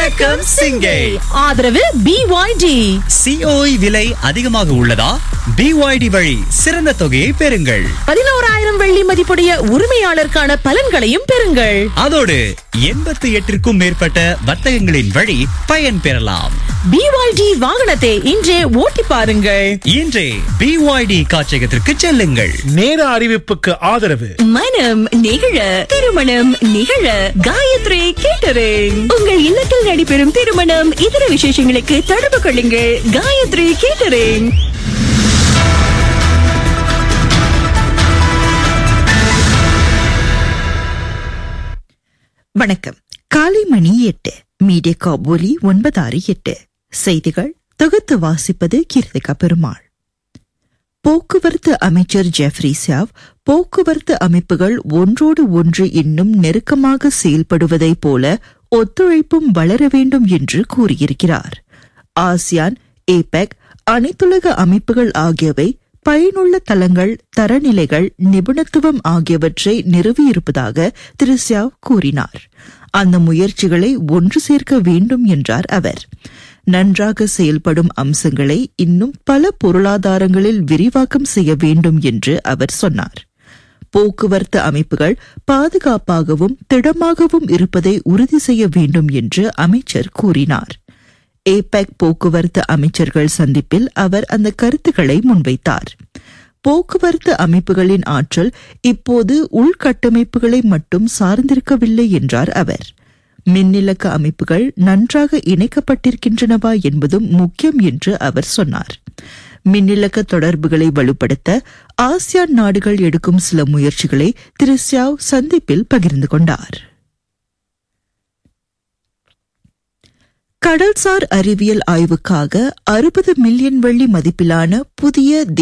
வணக்கம் சிங்கை. ஆதரவு BYD. COE விலை அதிகமாக உள்ளதா? BYD வழி சிறந்த தொகையை பெறுங்கள். 11,000 வெள்ளி மதிப்புடைய உரிமையாளருக்கான பலன்களையும் பெறுங்கள். அதோடு 88ற்கும் மேற்பட்ட வர்த்தகங்களின் வழி பயன் பெறலாம். BYD வாகனத்தை இன்றே ஓட்டி பாருங்கள். இன்றே BYD காட்சியகத்திற்கு செல்லுங்கள். நேர அறிவிப்புக்கு ஆதரவு மனம் நிகழ திருமணம் நிகழ காயத்ரி கேட்டரிங். உங்கள் இல்லத்தில் நடைபெறும் திருமணம் இதர விசேஷங்களுக்கு தொடர்பு கொள்ளுங்கள். காயத்ரி கேட்டரிங். வணக்கம். காலை மணி 8. மீடியா காபூலி 968. செய்திகள் தொகுத்து வாசிப்பது கீர்த்திகா பெருமாள். போக்குவரத்து அமைச்சர் ஜெஃப்ரி சாவ் போக்குவரத்து அமைப்புகள் ஒன்றோடு ஒன்று இன்னும் நெருக்கமாக செயல்படுவதைப் போல ஒத்துழைப்பும் வளர வேண்டும் என்று கூறியிருக்கிறார். ஆசியான், ஏபெக், அனைத்துலக அமைப்புகள் ஆகியவை பயனுள்ள தளங்கள், தரநிலைகள், நிபுணத்துவம் ஆகியவற்றை நிறுவியிருப்பதாக திரு சாவ் கூறினார். அந்த முயற்சிகளை ஒன்று சேர்க்க வேண்டும் என்றார் அவர். நன்றாக செயல்படும் அம்சங்களை இன்னும் பல பொருளாதாரங்களில் விரிவாக்கம் செய்ய வேண்டும் என்று அவர் சொன்னார். போக்குவரத்து அமைப்புகள் பாதுகாப்பாகவும் திடமாகவும் இருப்பதை உறுதி செய்ய வேண்டும் என்று அமைச்சர் கூறினார். ஏபெக் போக்குவரத்து அமைச்சர்கள் சந்திப்பில் அவர் அந்த கருத்துக்களை முன்வைத்தார். போக்குவரத்து அமைப்புகளின் ஆற்றல் இப்போது உள்கட்டமைப்புகளை மட்டும் சார்ந்திருக்கவில்லை என்றார் அவர். மின்னிலக்க அமைப்புகள் நன்றாக இணைக்கப்பட்டிருக்கின்றனவா என்பதும் முக்கியம் என்று அவர் சொன்னார். மின்னிலக்க தொடர்புகளை வலுப்படுத்த ஆசியான் நாடுகள் எடுக்கும் சில முயற்சிகளை திரு சியாவ் சந்திப்பில் பகிர்ந்து கொண்டார். கடல்சார் அறிவியல் ஆய்வுக்காக 60 மில்லியன் வெள்ளி மதிப்பிலான புதிய